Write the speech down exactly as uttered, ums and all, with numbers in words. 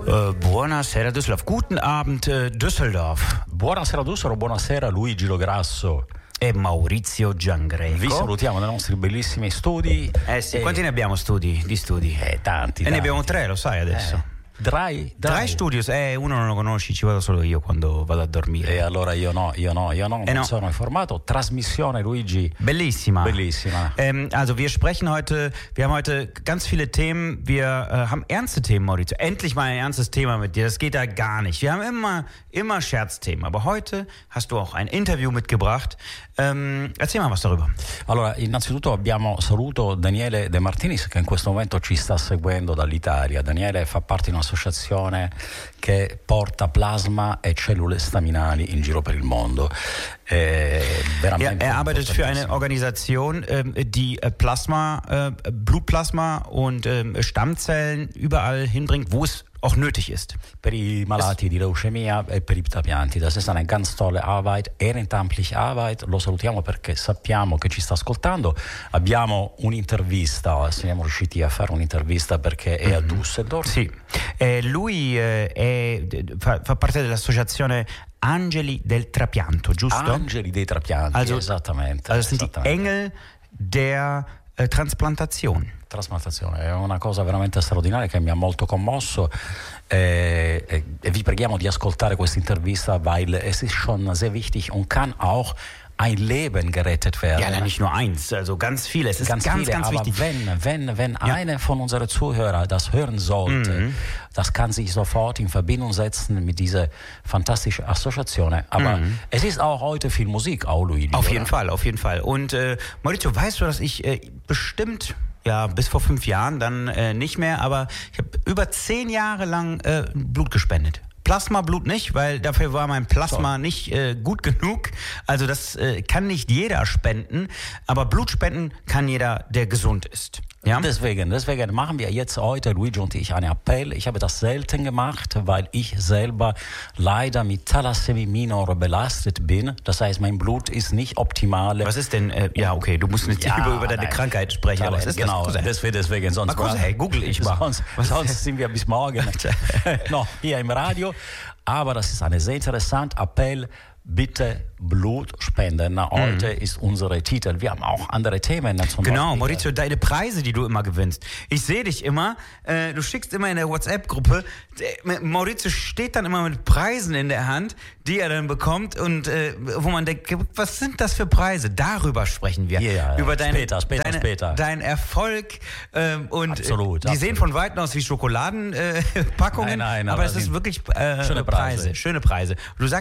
Uh, buonasera Düsseldorf. Guten Abend uh, Düsseldorf. Buonasera Düsseldorf, buonasera Luigi Lograsso e Maurizio Giangreco. Vi salutiamo dai nostri bellissimi studi. Eh sì, e... quanti ne abbiamo studi? Di studi? Eh, tanti. E tanti. ne abbiamo tre, lo sai adesso. Eh. Drei, Drei studios, eh, uno non lo conosci, ci vado solo io quando vado a dormire. E allora io no, io no, io no, eh non no. sono informato. Trasmissione, Luigi. Bellissima. Bellissima. Ähm, also wir sprechen heute, wir haben heute ganz viele Themen, wir äh, haben ernste Themen, Maurizio. Endlich mal ein ernstes Thema mit dir, das geht da gar nicht. Wir haben immer, immer Scherzthemen, aber heute hast du auch ein Interview mitgebracht. Ähm, erzähl mal was darüber. Allora, innanzitutto abbiamo saluto Daniele De Martinis che in questo momento ci sta seguendo dall'Italia. Daniele fa parte di un'associazione che porta plasma e cellule staminali in giro per il mondo. Äh, ja, er arbeitet für eine Organisation, ähm, die äh, Plasma, äh, Blutplasma und äh, Stammzellen überall hinbringt, wo es auch nötig ist. Per i malati di leucemia e per i trapianti. Das ist eine ganz tolle Arbeit, ehrenamtliche Arbeit. Lo salutiamo perché sappiamo che ci sta ascoltando. Abbiamo un'intervista, siamo riusciti a fare un'intervista perché è a Düsseldorf. Sì, eh, lui eh, è, fa, fa parte dell'associazione Angeli del Trapianto, giusto? Angeli dei Trapianti, also, esattamente. Also sind esattamente. die Engel der äh, Transplantation. Trasplantazione è una cosa veramente straordinaria che mi ha molto commosso e, e, e vi preghiamo di ascoltare questa intervista, weil es ist schon sehr wichtig und kann auch ein Leben gerettet werden. Ja, nicht nur eins, also ganz viele. Es ist ganz, ganz, viele, ganz aber wichtig. Wenn, wenn, wenn ja. einer von unseren Zuhörern das hören sollte, mhm. das kann sich sofort in Verbindung setzen mit dieser fantastischen Assoziation. Aber mhm. es ist auch heute viel Musik, auch Luigi. Auf oder? jeden Fall, auf jeden Fall. Und äh, Maurizio, weißt du, dass ich äh, bestimmt... Ja, bis vor fünf Jahren dann äh, nicht mehr, aber ich habe über zehn Jahre lang äh, Blut gespendet. Plasmablut nicht, weil dafür war mein Plasma so. nicht äh, gut genug. Also das äh, kann nicht jeder spenden, aber Blut spenden kann jeder, der gesund ist. Ja? Deswegen, deswegen machen wir jetzt heute, Luigi und ich, einen Appell. Ich habe das selten gemacht, weil ich selber leider mit Thalassämie minor belastet bin. Das heißt, mein Blut ist nicht optimal. Was ist denn, äh, ja okay, du musst nicht ja, über, über deine nein. Krankheit sprechen, aber was ist genau, das? Deswegen, deswegen, sonst mal hey, google ich mal. Sonst, sonst sind wir bis morgen noch hier im Radio. Aber das ist ein sehr interessanter Appell. Bitte Blut spenden. Heute mhm. ist unser Titel. Wir haben auch andere Themen. Zum genau, Beispiel. Maurizio, deine Preise, die du immer gewinnst. Ich sehe dich immer, äh, du schickst immer in der WhatsApp-Gruppe, Maurizio steht dann immer mit Preisen in der Hand, die er dann bekommt und äh, wo man denkt, was sind das für Preise? Darüber sprechen wir. Yeah, Über dein, später, später, deine, später. deinen Erfolg ähm, und absolut, die absolut. sehen von Weitem aus wie Schokoladenpackungen, äh, nein, nein, aber es ist wirklich äh, schöne Preise. Preise. Schöne Preise. Du sagst